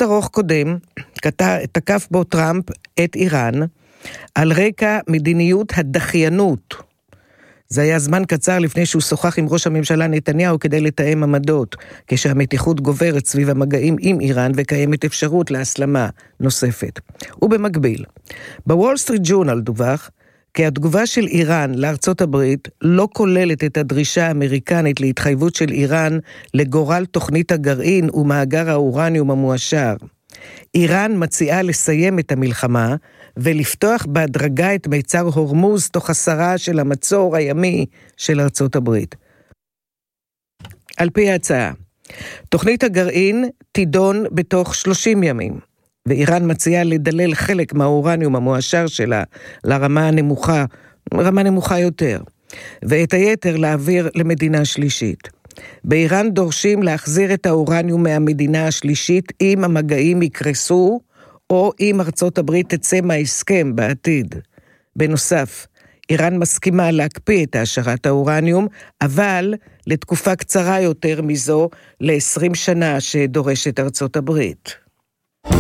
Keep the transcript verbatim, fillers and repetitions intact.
פוסט ארוך קודם תקף בו טראמפ את איראן על רקע מדיניות הדחיינות. זה היה זמן קצר לפני שהוא שוחח עם ראש הממשלה נתניהו כדי לתאם עמדות, כשהמתיחות גוברת סביב המגעים עם איראן וקיימת אפשרות להסלמה נוספת. ובמקביל, בוול סטריט ג'ורנל דווח כי התגובה של איראן לארצות הברית לא כוללת את הדרישה האמריקנית להתחייבות של איראן לגורל תוכנית הגרעין ומאגר האורניום המועשר. איראן מציעה לסיים את המלחמה ולפתוח בהדרגה את מיצר הורמוז תוך הסרה של המצור הימי של ארצות הברית. על פי ההצעה, תוכנית הגרעין תידון בתוך שלושים ימים, ואיראן מציעה לדלל חלק מהאורניום המועשר שלה לרמה הנמוכה, רמה נמוכה יותר, ואת היתר להעביר למדינה שלישית. באיראן דורשים להחזיר את האורניום מהמדינה השלישית אם המגעים יקרסו, או אם ארצות הברית תצא מההסכם בעתיד. בנוסף, איראן מסכימה להקפיא את העשרת האורניום, אבל לתקופה קצרה יותר מזו, ל-עשרים שנה שדורשת ארצות הברית.